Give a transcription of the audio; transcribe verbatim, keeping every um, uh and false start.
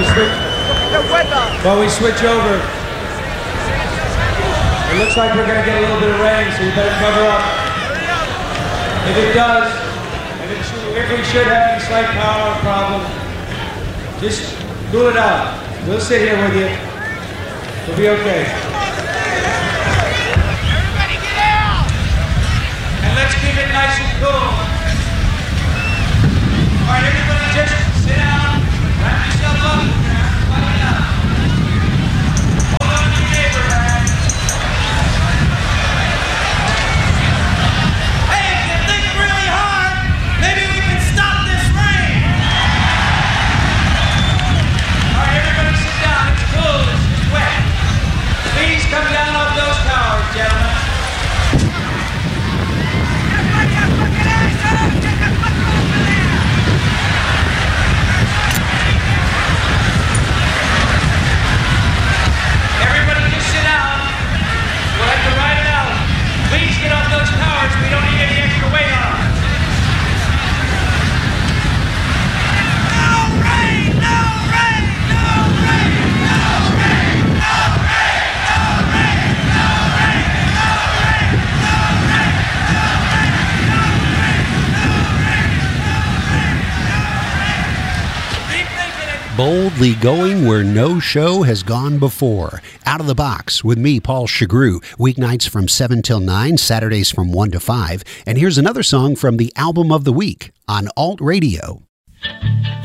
switch, while we switch over, it looks like we're going to get a little bit of rain, so you better cover up. If it does, and it should, if we should have any slight power problem, just cool it out. We'll sit here with you. We'll be okay. Everybody get out! And let's keep it nice and cool. All right, everybody just sit down, wrap yourself up. Everybody up. Hold on to your neighbor, man. Hey, if you think really hard, maybe we can stop this rain! All right, everybody sit down. It's cool. It's just wet. Please come down off those towers, gentlemen. Everybody just sit down. We'll have to ride it out. Please get off those towers. We don't need any extra weight on them. No rain! No rain! No rain! No rain! No rain! No rain! No rain! No rain! No rain! No rain! No rain! No rain! No rain! Keep thinking it. Boldly going where no show has gone before. Out of the Box with me, Paul Chagru. Weeknights from seven till nine, Saturdays from one to five. And here's another song from the album of the week on Alt Radio.